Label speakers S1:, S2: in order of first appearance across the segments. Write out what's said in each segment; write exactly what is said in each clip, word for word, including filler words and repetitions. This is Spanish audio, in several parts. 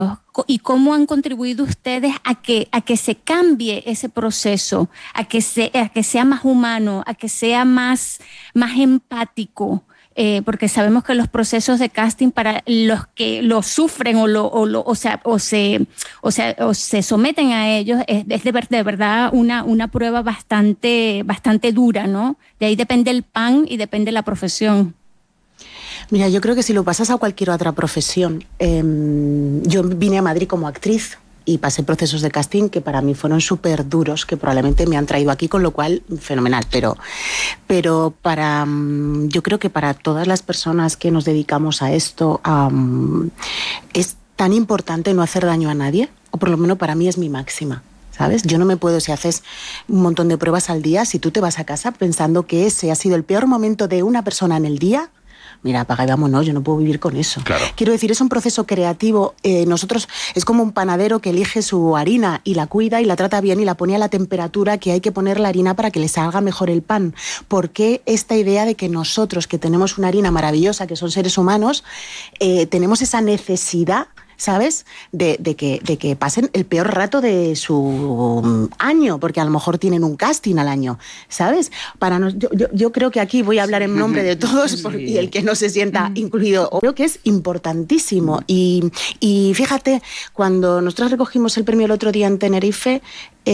S1: y cómo han contribuido ustedes a que, a que se cambie ese proceso, a que, se, a que sea más humano, a que sea más, más empático. Eh, porque sabemos que los procesos de casting para los que lo sufren o, lo, o, lo, o, sea, o, se, o, sea, o se someten a ellos es, es de, ver, de verdad una, una prueba bastante, bastante dura, ¿no? De ahí depende el pan y depende la profesión.
S2: Mira, yo creo que si lo pasas a cualquier otra profesión, eh, yo vine a Madrid como actriz y pasé procesos de casting que para mí fueron súper duros, que probablemente me han traído aquí, con lo cual, fenomenal. Pero, pero para, yo creo que para todas las personas que nos dedicamos a esto, um, es tan importante no hacer daño a nadie, o por lo menos para mí es mi máxima. ¿Sabes? Yo no me puedo, si haces un montón de pruebas al día, si tú te vas a casa pensando que ese ha sido el peor momento de una persona en el día, mira, apaga y vámonos, yo no puedo vivir con eso.
S3: Claro.
S2: Quiero decir, es un proceso creativo. Eh, nosotros, es como un panadero que elige su harina y la cuida y la trata bien y la pone a la temperatura que hay que poner la harina para que le salga mejor el pan. ¿Por qué esta idea de que nosotros, que tenemos una harina maravillosa, que son seres humanos, eh, tenemos esa necesidad, ¿sabes? De, de, que, de que pasen el peor rato de su año, porque a lo mejor tienen un casting al año, ¿sabes? Para nos, yo, yo, yo creo que aquí voy a hablar en nombre de todos, sí. porque, y el que no se sienta incluido, creo que es importantísimo. Y, y fíjate, cuando nosotros recogimos el premio el otro día en Tenerife,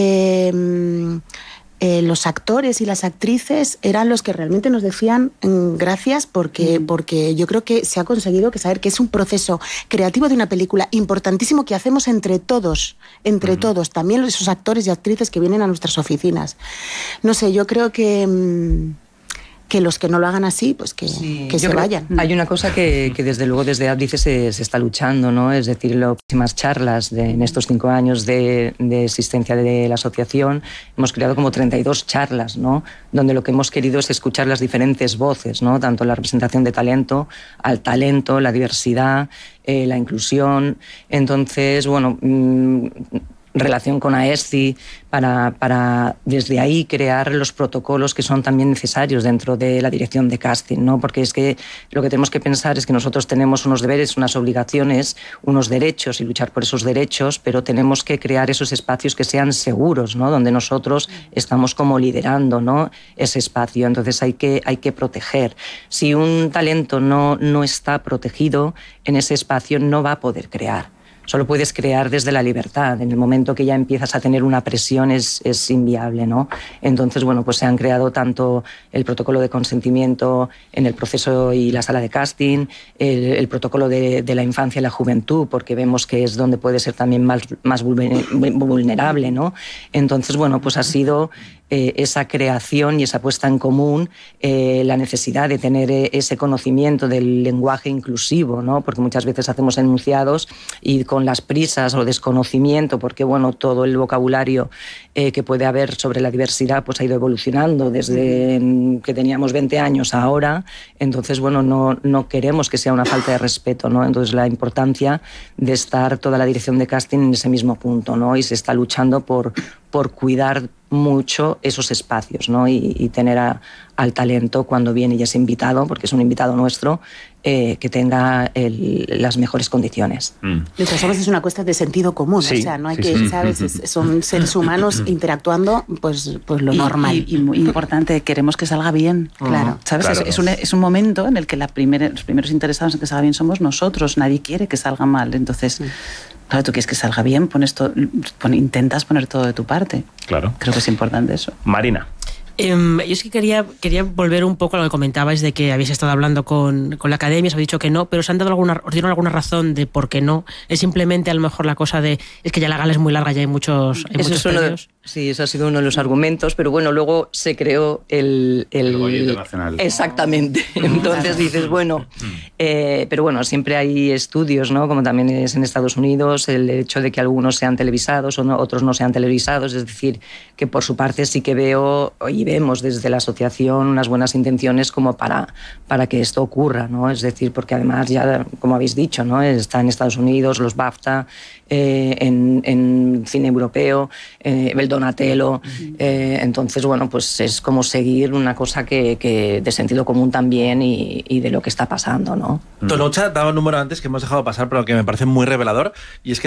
S2: eh, Eh, los actores y las actrices eran los que realmente nos decían mm, gracias porque, mm. porque yo creo que se ha conseguido que saber que es un proceso creativo de una película importantísimo que hacemos entre todos, entre mm. todos, también esos actores y actrices que vienen a nuestras oficinas. No sé, yo creo que... Mm, que los que no lo hagan así, pues que, sí, que se vayan.
S4: Hay una cosa que, que desde luego desde Ábdice se, se está luchando, ¿no? Es decir, las próximas charlas de, en estos cinco años de, de existencia de la asociación, hemos creado como treinta y dos charlas, ¿no? Donde lo que hemos querido es escuchar las diferentes voces, ¿no? Tanto la representación de talento, al talento, la diversidad, eh, la inclusión. Entonces, bueno... Mmm, relación con AESCI, para, para desde ahí crear los protocolos que son también necesarios dentro de la dirección de casting, ¿no? Porque es que lo que tenemos que pensar es que nosotros tenemos unos deberes, unas obligaciones, unos derechos y luchar por esos derechos, pero tenemos que crear esos espacios que sean seguros, ¿no? Donde nosotros estamos como liderando, ¿no? Ese espacio. Entonces hay que, hay que proteger. Si un talento no, no está protegido en ese espacio, no va a poder crear. Solo puedes crear desde la libertad. En el momento que ya empiezas a tener una presión es, es inviable, ¿no? Entonces, bueno, pues se han creado tanto el protocolo de consentimiento en el proceso y la sala de casting, el, el protocolo de, de la infancia y la juventud, porque vemos que es donde puede ser también más, más vulnerable, ¿no? Entonces, bueno, pues ha sido eh, esa creación y esa puesta en común, eh, la necesidad de tener ese conocimiento del lenguaje inclusivo, ¿no? Porque muchas veces hacemos enunciados y con las prisas o desconocimiento, porque bueno, todo el vocabulario eh, que puede haber sobre la diversidad pues ha ido evolucionando desde que teníamos veinte años a ahora. Entonces, bueno, no, no queremos que sea una falta de respeto, ¿no? Entonces, la importancia de estar toda la dirección de casting en ese mismo punto, ¿no? Y se está luchando por, por cuidar mucho esos espacios, ¿no? Y, y tener a, al talento cuando viene y es invitado, porque es un invitado nuestro, eh, que tenga el, las mejores condiciones.
S2: Mm. De todas formas, es una cuestión de sentido común, sí, o sea, no hay sí, que, sí. ¿sabes? Es, son seres humanos interactuando, pues, pues lo
S5: y,
S2: normal.
S5: Y, y muy importante, queremos que salga bien.
S2: Claro.
S5: ¿Sabes?
S3: Claro.
S5: Es, es, un, es un momento en el que la primera, los primeros interesados en que salga bien somos nosotros, nadie quiere que salga mal, entonces... Mm. Claro, tú quieres que salga bien, pones todo, pon, intentas poner todo de tu parte.
S3: Claro.
S5: Creo que es importante eso.
S3: Marina.
S6: Eh, yo es que quería, quería volver un poco a lo que comentabais de que habéis estado hablando con, con la academia, os habéis dicho que no, pero os han dado alguna, os dieron alguna razón de por qué no. Es simplemente a lo mejor la cosa de es que ya la gala es muy larga, ya hay muchos, hay
S4: eso
S6: muchos
S4: es uno de,
S6: premios.
S4: Sí, eso ha sido uno de los argumentos, pero bueno, luego se creó el... El,
S3: el Goya Internacional.
S4: Exactamente. Entonces dices, bueno, eh, pero bueno, siempre hay estudios, ¿no? Como también es en Estados Unidos, el hecho de que algunos sean televisados o no, otros no sean televisados, es decir, que por su parte sí que veo y vemos desde la asociación unas buenas intenciones como para, para que esto ocurra, ¿no? Es decir, porque además ya, como habéis dicho, ¿no? Está en Estados Unidos, los BAFTA, eh, en, en cine europeo, eh, el Donatello. Eh, entonces, bueno, pues es como seguir una cosa que, que de sentido común también y, y de lo que está pasando, ¿no?
S3: Tonocha daba un número antes que hemos dejado pasar, pero que me parece muy revelador, y es que